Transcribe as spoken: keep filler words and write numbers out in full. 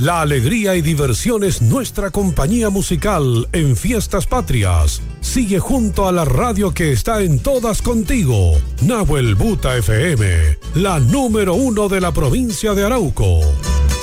La alegría y diversión es nuestra compañía musical en Fiestas Patrias. Sigue junto a la radio que está en todas contigo. Nahuel Buta F M, la número uno de la provincia de Arauco.